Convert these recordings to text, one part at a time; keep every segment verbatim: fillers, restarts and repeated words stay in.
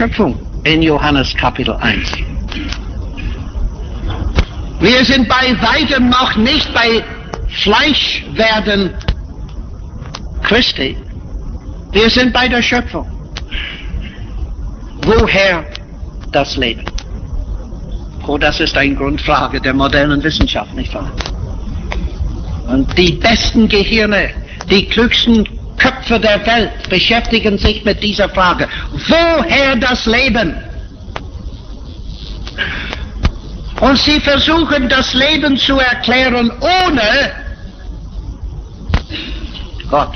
Schöpfung in Johannes Kapitel eins. Wir sind bei weitem noch nicht bei Fleischwerden Christi. Wir sind bei der Schöpfung. Woher das Leben? Oh, das ist eine Grundfrage der modernen Wissenschaft, nicht wahr? Und die besten Gehirne, die klügsten Köpfe der Welt beschäftigen sich mit dieser Frage. Woher das Leben? Und sie versuchen, das Leben zu erklären ohne Gott.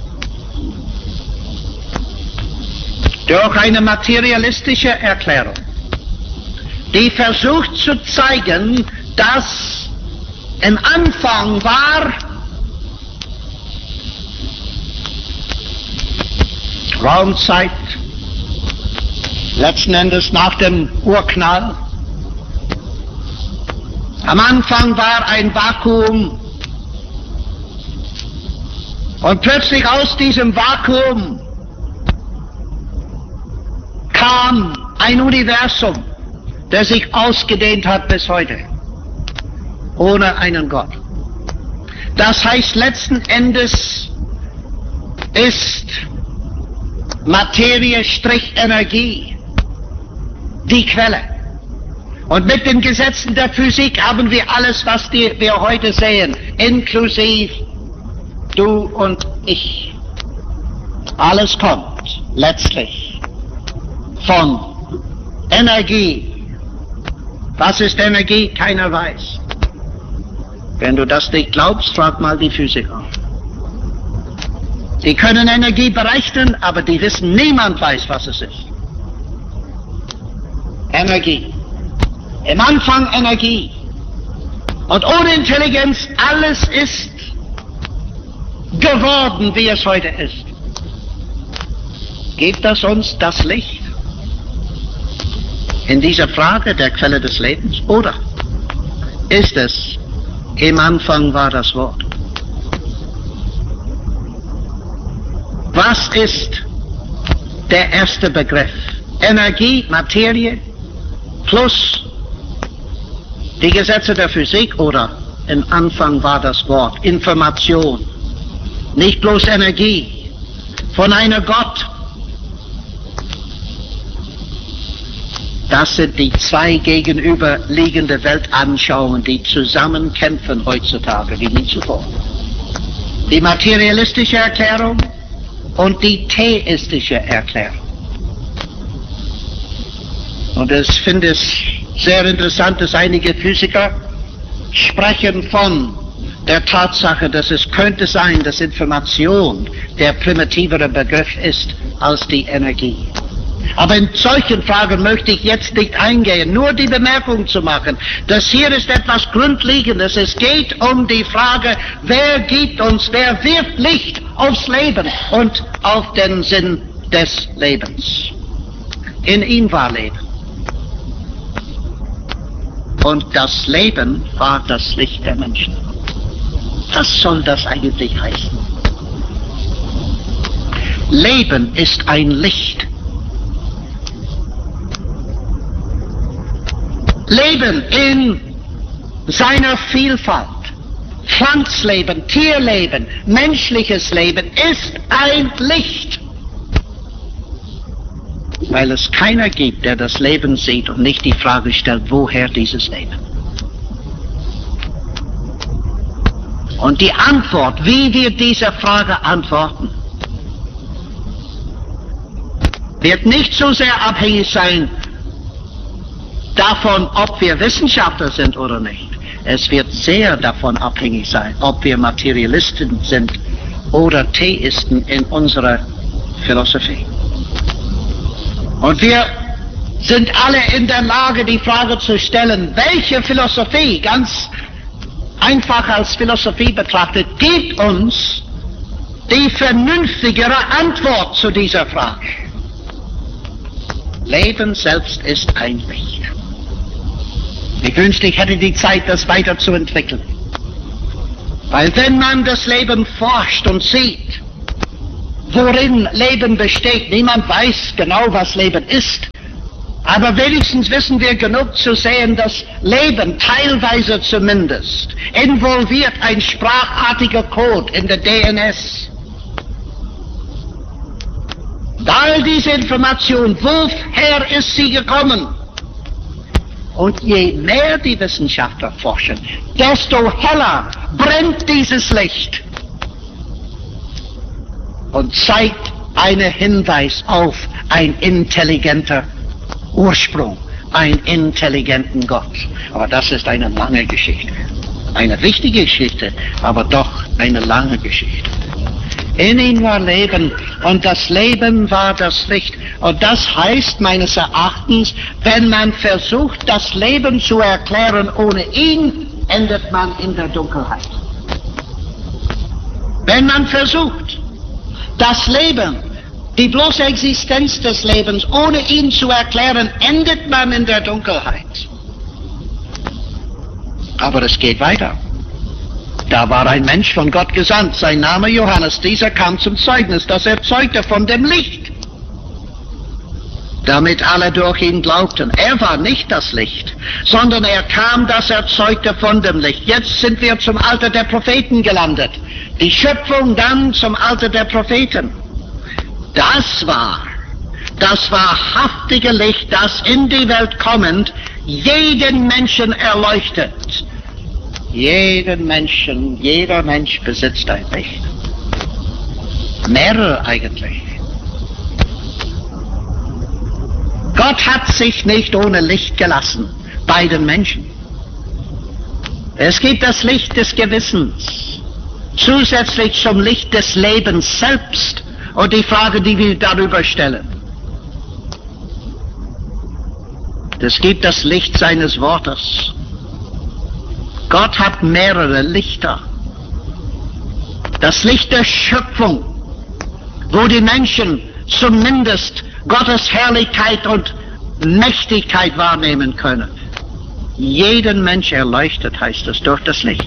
Durch eine materialistische Erklärung, die versucht zu zeigen, dass im Anfang war Raumzeit, letzten Endes nach dem Urknall. Am Anfang war ein Vakuum und plötzlich aus diesem Vakuum kam ein Universum, der sich ausgedehnt hat bis heute, ohne einen Gott. Das heißt, letzten Endes ist Materie-Energie die Quelle. Und mit den Gesetzen der Physik haben wir alles, was die, wir heute sehen, inklusive du und ich. Alles kommt letztlich von Energie. Was ist Energie? Keiner weiß. Wenn du das nicht glaubst, frag mal die Physiker. Die können Energie berechnen, aber die wissen, niemand weiß, was es ist. Energie. Im Anfang Energie. Und ohne Intelligenz, alles ist geworden, wie es heute ist. Gibt das uns das Licht in dieser Frage der Quelle des Lebens? Oder ist es, im Anfang war das Wort? Was ist der erste Begriff? Energie, Materie, plus die Gesetze der Physik, oder im Anfang war das Wort, Information, nicht bloß Energie, von einem Gott. Das sind die zwei gegenüberliegende Weltanschauungen, die zusammen kämpfen heutzutage wie nie zuvor. Die materialistische Erklärung und die theistische Erklärung. Und ich finde es sehr interessant, dass einige Physiker sprechen von der Tatsache, dass es könnte sein, dass Information der primitivere Begriff ist als die Energie. Aber in solchen Fragen möchte ich jetzt nicht eingehen, nur die Bemerkung zu machen, dass hier ist etwas Grundlegendes. Es geht um die Frage, wer gibt uns, wer wirft Licht aufs Leben und auf den Sinn des Lebens. In ihm war Leben. Und das Leben war das Licht der Menschen. Was soll das eigentlich heißen? Leben ist ein Licht. Leben in seiner Vielfalt, Pflanzleben, Tierleben, menschliches Leben ist ein Licht. Weil es keiner gibt, der das Leben sieht und nicht die Frage stellt, woher dieses Leben? Und die Antwort, wie wir diese Frage antworten, wird nicht so sehr abhängig sein davon, ob wir Wissenschaftler sind oder nicht. Es wird sehr davon abhängig sein, ob wir Materialisten sind oder Theisten in unserer Philosophie. Und wir sind alle in der Lage, die Frage zu stellen, welche Philosophie, ganz einfach als Philosophie betrachtet, gibt uns die vernünftigere Antwort zu dieser Frage. Leben selbst ist ein Licht. Ich wünschte, ich hätte die Zeit, das weiterzuentwickeln. Weil wenn man das Leben forscht und sieht, worin Leben besteht, niemand weiß genau, was Leben ist, Aber wenigstens wissen wir genug zu sehen, dass Leben, teilweise zumindest, involviert ein sprachartiger Code in der D N S. All diese Information, woher ist sie gekommen? Und je mehr die Wissenschaftler forschen, desto heller brennt dieses Licht und zeigt einen Hinweis auf ein intelligenter Ursprung, einen intelligenten Gott. Aber das ist eine lange Geschichte. Eine wichtige Geschichte, aber doch eine lange Geschichte. In ihm war Leben und das Leben war das Licht. Und das heißt meines Erachtens, wenn man versucht, das Leben zu erklären ohne ihn, endet man in der Dunkelheit. Wenn man versucht, das Leben, die bloße Existenz des Lebens ohne ihn zu erklären, endet man in der Dunkelheit. Aber es geht weiter. Da war ein Mensch von Gott gesandt, sein Name Johannes. Dieser kam zum Zeugnis, das er zeugte von dem Licht, damit alle durch ihn glaubten. Er war nicht das Licht, sondern er kam, dass er zeugte von dem Licht. Jetzt sind wir zum Alter der Propheten gelandet. Die Schöpfung dann zum Alter der Propheten. Das war das wahrhaftige Licht, das in die Welt kommend jeden Menschen erleuchtet. Jeden Menschen, jeder Mensch besitzt ein Licht. Mehrere eigentlich. Gott hat sich nicht ohne Licht gelassen bei den Menschen. Es gibt das Licht des Gewissens, zusätzlich zum Licht des Lebens selbst und die Frage, die wir darüber stellen. Es gibt das Licht seines Wortes. Gott hat mehrere Lichter. Das Licht der Schöpfung, wo die Menschen zumindest Gottes Herrlichkeit und Mächtigkeit wahrnehmen können. Jeden Mensch erleuchtet, heißt es, durch das Licht.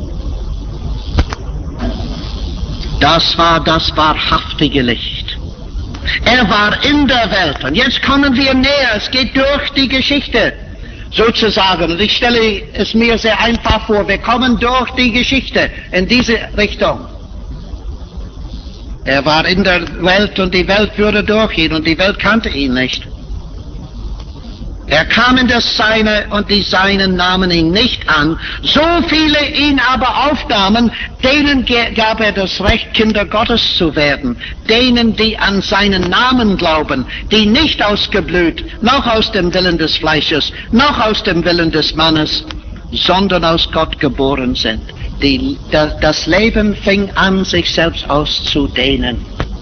Das war das wahrhaftige Licht. Er war in der Welt. Und jetzt kommen wir näher. Es geht durch die Geschichte, sozusagen. Und ich stelle es mir sehr einfach vor. Wir kommen durch die Geschichte in diese Richtung. Er war in der Welt und die Welt führte durch ihn und die Welt kannte ihn nicht. Er kam in das Seine und die Seinen nahmen ihn nicht an. So viele ihn aber aufnahmen, denen gab er das Recht, Kinder Gottes zu werden. Denen, die an seinen Namen glauben, die nicht aus Geblüt, noch aus dem Willen des Fleisches, noch aus dem Willen des Mannes, sondern aus Gott geboren sind. Die, das Leben fing an, sich selbst auszudehnen.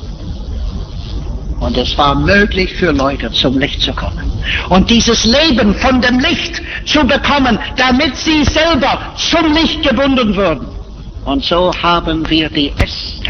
Und es war möglich für Leute, zum Licht zu kommen. Und dieses Leben von dem Licht zu bekommen, damit sie selber zum Licht gebunden würden. Und so haben wir die Äste.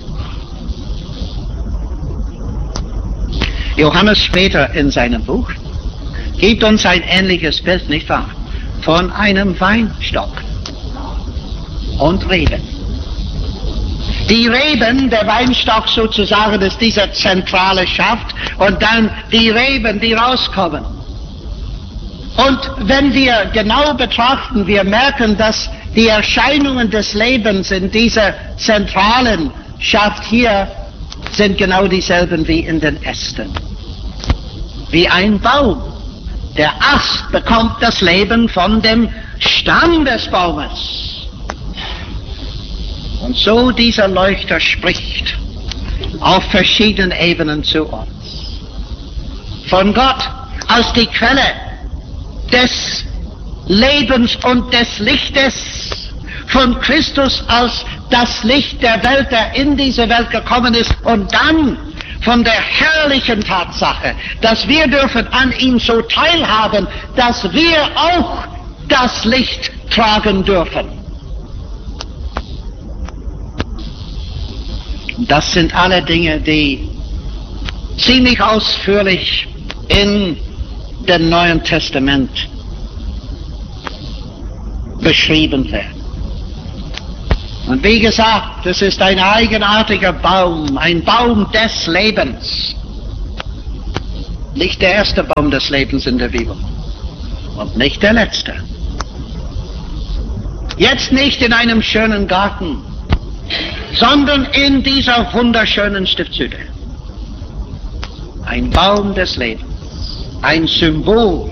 Johannes später in seinem Buch gibt uns ein ähnliches Bild, nicht wahr? Von einem Weinstock und Reben. Die Reben, der Weinstock sozusagen, ist dieser zentrale Schaft und dann die Reben, die rauskommen. Und wenn wir genau betrachten, wir merken, dass die Erscheinungen des Lebens in dieser zentralen Schaft hier sind genau dieselben wie in den Ästen. Wie ein Baum. Der Ast bekommt das Leben von dem Stamm des Baumes. Und so dieser Leuchter spricht auf verschiedenen Ebenen zu uns. Von Gott als die Quelle des Lebens und des Lichtes, von Christus als das Licht der Welt, der in diese Welt gekommen ist, und dann von der herrlichen Tatsache, dass wir dürfen an ihm so teilhaben, dass wir auch das Licht tragen dürfen. Das sind alle Dinge, die ziemlich ausführlich in dem Neuen Testament beschrieben werden. Und wie gesagt, es ist ein eigenartiger Baum, ein Baum des Lebens. Nicht der erste Baum des Lebens in der Bibel und nicht der letzte. Jetzt nicht in einem schönen Garten, sondern in dieser wunderschönen Stiftshütte. Ein Baum des Lebens, ein Symbol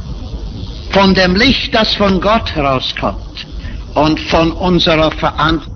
von dem Licht, das von Gott herauskommt und von unserer Verantwortung.